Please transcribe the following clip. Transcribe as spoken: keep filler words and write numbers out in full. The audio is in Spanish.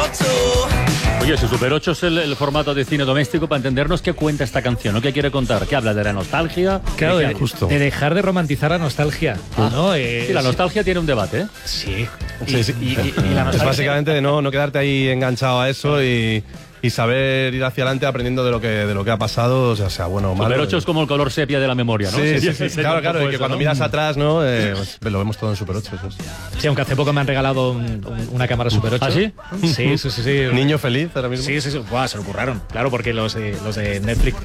Oye, si Super ocho es el, el formato de cine doméstico, para entendernos, ¿qué cuenta esta canción? ¿No? ¿Qué quiere contar? ¿Qué habla de la nostalgia? Claro, ¿De, de, justo? de dejar de romantizar la nostalgia. Ah. ¿no? Eh, sí, la nostalgia sí. tiene un debate, ¿eh? Sí. Sí, y, sí. Y, y, y la nostalgia... Es básicamente no, no quedarte ahí enganchado a eso y, y saber ir hacia adelante aprendiendo de lo que, de lo que ha pasado, o sea, sea bueno o malo. Super ocho es como el color sepia de la memoria, ¿no? Sí, sí, sí, sí. Claro, claro, y que eso, cuando ¿no? miras atrás, ¿no? Eh, pues, lo vemos todo en Super ocho. Eso es. Sí, aunque hace poco me han regalado un, un, una cámara Super ocho. ¿Ah, sí? Sí, sí, sí. sí. Niño feliz ahora mismo. Sí, sí, sí. Buah, se lo curraron. Claro, porque los, eh, los de Netflix